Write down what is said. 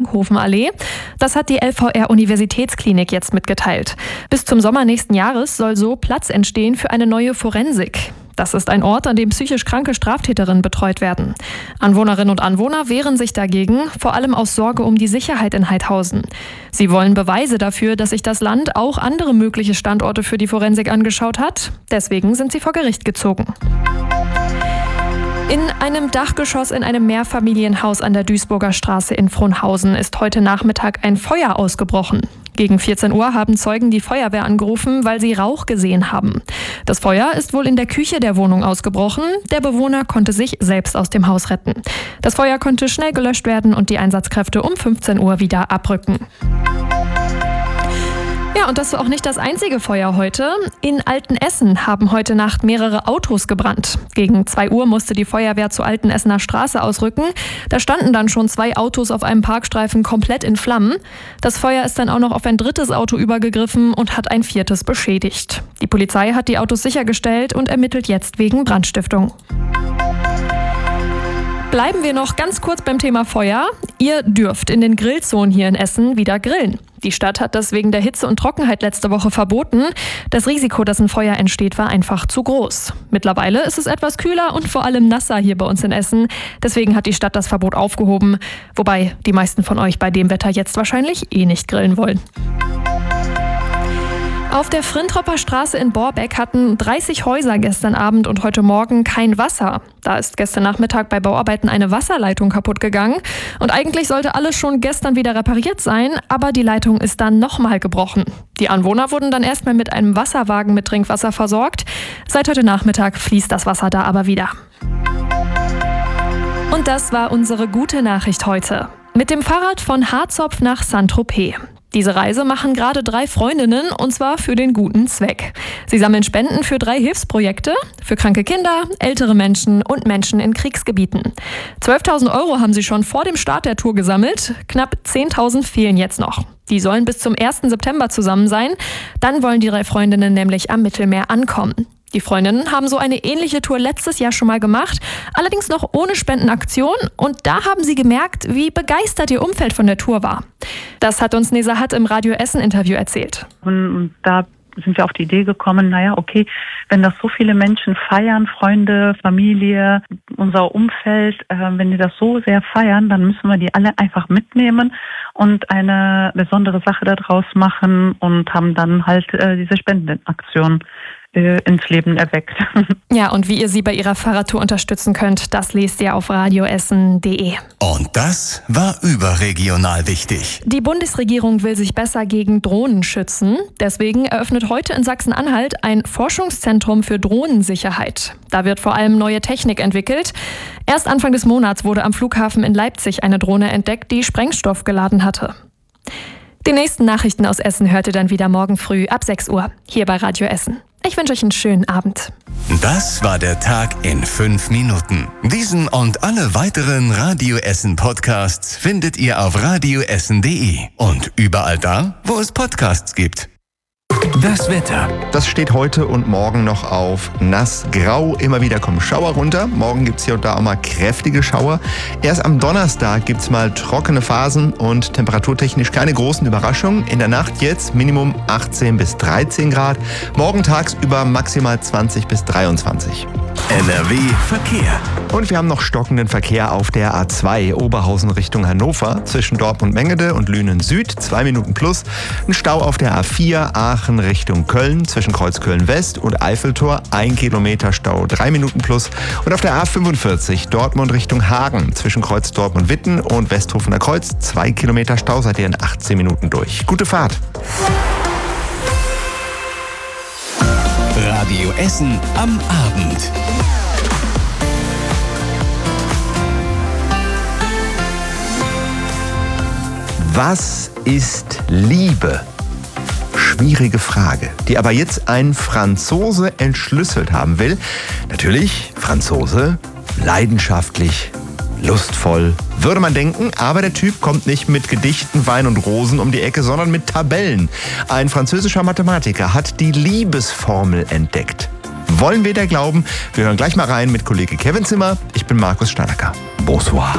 Langhofenallee. Das hat die LVR-Universitätsklinik jetzt mitgeteilt. Bis zum Sommer nächsten Jahres soll so Platz entstehen für eine neue Forensik. Das ist ein Ort, an dem psychisch kranke Straftäterinnen betreut werden. Anwohnerinnen und Anwohner wehren sich dagegen, vor allem aus Sorge um die Sicherheit in Heidhausen. Sie wollen Beweise dafür, dass sich das Land auch andere mögliche Standorte für die Forensik angeschaut hat. Deswegen sind sie vor Gericht gezogen. In einem Dachgeschoss in einem Mehrfamilienhaus an der Duisburger Straße in Frohnhausen ist heute Nachmittag ein Feuer ausgebrochen. Gegen 14 Uhr haben Zeugen die Feuerwehr angerufen, weil sie Rauch gesehen haben. Das Feuer ist wohl in der Küche der Wohnung ausgebrochen. Der Bewohner konnte sich selbst aus dem Haus retten. Das Feuer konnte schnell gelöscht werden und die Einsatzkräfte um 15 Uhr wieder abrücken. Ja, und das war auch nicht das einzige Feuer heute. In Altenessen haben heute Nacht mehrere Autos gebrannt. Gegen 2 Uhr musste die Feuerwehr zur Altenessener Straße ausrücken. Da standen dann schon 2 Autos auf einem Parkstreifen komplett in Flammen. Das Feuer ist dann auch noch auf ein 3. Auto übergegriffen und hat ein 4. beschädigt. Die Polizei hat die Autos sichergestellt und ermittelt jetzt wegen Brandstiftung. Bleiben wir noch ganz kurz beim Thema Feuer. Ihr dürft in den Grillzonen hier in Essen wieder grillen. Die Stadt hat das wegen der Hitze und Trockenheit letzte Woche verboten. Das Risiko, dass ein Feuer entsteht, war einfach zu groß. Mittlerweile ist es etwas kühler und vor allem nasser hier bei uns in Essen. Deswegen hat die Stadt das Verbot aufgehoben. Wobei die meisten von euch bei dem Wetter jetzt wahrscheinlich nicht grillen wollen. Auf der Frintropper Straße in Borbeck hatten 30 Häuser gestern Abend und heute Morgen kein Wasser. Da ist gestern Nachmittag bei Bauarbeiten eine Wasserleitung kaputt gegangen. Und eigentlich sollte alles schon gestern wieder repariert sein, aber die Leitung ist dann nochmal gebrochen. Die Anwohner wurden dann erstmal mit einem Wasserwagen mit Trinkwasser versorgt. Seit heute Nachmittag fließt das Wasser da aber wieder. Und das war unsere gute Nachricht heute. Mit dem Fahrrad von Harzopf nach Saint-Tropez. Diese Reise machen gerade 3 Freundinnen, und zwar für den guten Zweck. Sie sammeln Spenden für 3 Hilfsprojekte, für kranke Kinder, ältere Menschen und Menschen in Kriegsgebieten. 12.000 € haben sie schon vor dem Start der Tour gesammelt, knapp 10.000 fehlen jetzt noch. Die sollen bis zum 1. September zusammen sein, dann wollen die 3 Freundinnen nämlich am Mittelmeer ankommen. Die Freundinnen haben so eine ähnliche Tour letztes Jahr schon mal gemacht, allerdings noch ohne Spendenaktion, und da haben sie gemerkt, wie begeistert ihr Umfeld von der Tour war. Das hat uns Nesahat im Radio Essen Interview erzählt. Und da sind wir auf die Idee gekommen, okay, wenn das so viele Menschen feiern, Freunde, Familie, unser Umfeld, wenn die das so sehr feiern, dann müssen wir die alle einfach mitnehmen und eine besondere Sache daraus machen und haben dann halt diese Spendenaktion ins Leben erweckt. Ja, und wie ihr sie bei ihrer Fahrradtour unterstützen könnt, das lest ihr auf radioessen.de. Und das war überregional wichtig. Die Bundesregierung will sich besser gegen Drohnen schützen. Deswegen eröffnet heute in Sachsen-Anhalt ein Forschungszentrum für Drohnensicherheit. Da wird vor allem neue Technik entwickelt. Erst Anfang des Monats wurde am Flughafen in Leipzig eine Drohne entdeckt, die Sprengstoff geladen hatte. Die nächsten Nachrichten aus Essen hört ihr dann wieder morgen früh ab 6 Uhr hier bei Radio Essen. Ich wünsche euch einen schönen Abend. Das war der Tag in 5 Minuten. Diesen und alle weiteren Radio Essen Podcasts findet ihr auf radioessen.de und überall da, wo es Podcasts gibt. Das Wetter. Das steht heute und morgen noch auf nass, grau. Immer wieder kommen Schauer runter. Morgen gibt es hier und da auch mal kräftige Schauer. Erst am Donnerstag gibt es mal trockene Phasen und temperaturtechnisch keine großen Überraschungen. In der Nacht jetzt Minimum 18 bis 13 Grad. Morgen tagsüber maximal 20 bis 23. NRW Verkehr. Und wir haben noch stockenden Verkehr auf der A2 Oberhausen Richtung Hannover zwischen Dortmund-Mengede und Lünen Süd, 2 Minuten plus. Ein Stau auf der A4 Aachen Richtung Köln zwischen Kreuzköln West und Eiffeltor, 1 Kilometer Stau, 3 Minuten plus. Und auf der A45 Dortmund Richtung Hagen zwischen Kreuz Dortmund-Witten und Westhofener Kreuz, 2 Kilometer Stau, seid ihr in 18 Minuten durch. Gute Fahrt! Radio Essen am Abend. Was ist Liebe? Schwierige Frage, die aber jetzt ein Franzose entschlüsselt haben will. Natürlich, Franzose, leidenschaftlich, lustvoll, würde man denken, aber der Typ kommt nicht mit Gedichten, Wein und Rosen um die Ecke, sondern mit Tabellen. Ein französischer Mathematiker hat die Liebesformel entdeckt. Wollen wir da glauben? Wir hören gleich mal rein mit Kollege Kevin Zimmer. Ich bin Markus Steinacker. Bonsoir.